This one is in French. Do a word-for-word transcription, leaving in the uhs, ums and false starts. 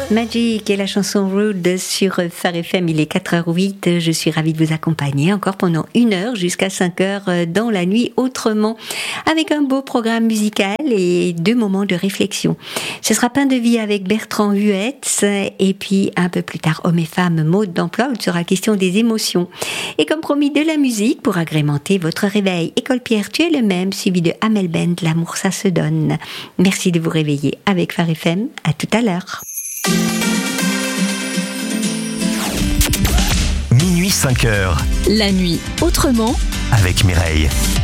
Magic et la chanson Rude sur Phare F M, il est quatre heures huit, je suis ravie de vous accompagner encore pendant une heure jusqu'à cinq heures dans la nuit autrement, avec un beau programme musical et deux moments de réflexion. Ce sera Pain de vie avec Bertrand Huetz et puis un peu plus tard Hommes et femmes, mode d'emploi où il sera question des émotions. Et comme promis, de la musique pour agrémenter votre réveil. École Pierre, tu es le même, suivi de Amel Bent, L'amour ça se donne. Merci de vous réveiller avec Phare F M, à tout à l'heure. Minuit cinq heures. La nuit autrement avec Mireille.